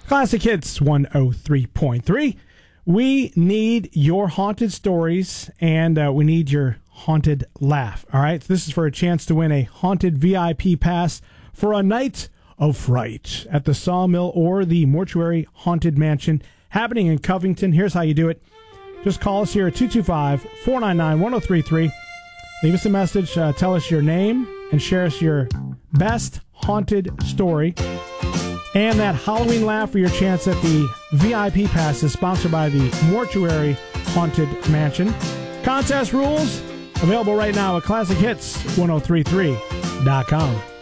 Classic Hits 103.3. We need your haunted stories, and we need your haunted laugh. All right, so this is for a chance to win a haunted VIP pass for a night of fright at the Sawmill or the Mortuary Haunted Mansion happening in Covington. Here's how you do it. Just call us here at 225-499-1033. Leave us a message, tell us your name, and share us your best haunted story. And that Halloween laugh for your chance at the VIP pass is sponsored by the Mortuary Haunted Mansion. Contest rules available right now at ClassicHits1033.com.